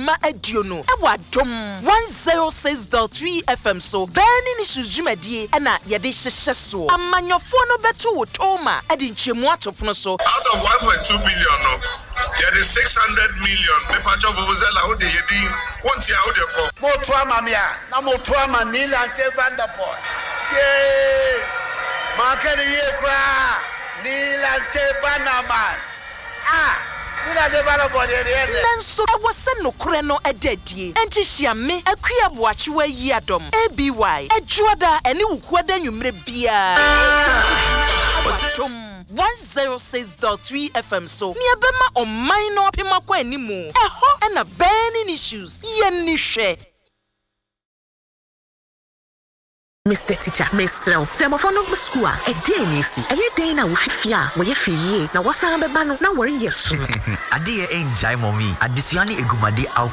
Ema Ediono Ewa Dom 106.3 FM so Burning Issues Jumadi Ena Yade Sheso Amanyofo no betu wo toma edi nchemu atopono so out of 1.2 billion no there is 600 million me pacho vuvuzela ho de yedi won't ya ho de for mo tuama mia na mo tuama Nilante Vanderpool she makere ye kra Nilante Banaman Nanso wose nokure no edadie enti hia me akua boachewa yi adom ABY adwoda ene wukuada nwumre bia 106.3 FM so ni bema oman no apema kwa animu eho ena burning issues yenni hwe Mr. Teacher, Mr. Semofono school a day nisi. A day na wifia, we ye na wasamba bano na worry yes. Adi enjoy mommy. Adisiani egumade